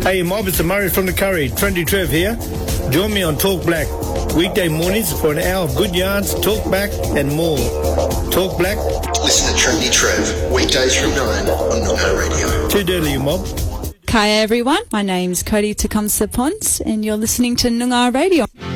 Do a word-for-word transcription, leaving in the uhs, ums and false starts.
Hey, mob, it's Murray from the Curry. Trendy Trev here. Join me on Talk Black. Weekday mornings for an hour of good yarns, talk back, and more. Talk Black. Listen to Trendy Trev, weekdays from nine on Noongar Radio. Too dirty, you mob. Hi everyone, my name's Cody Tecumseh Pons and you're listening to Noongar Radio.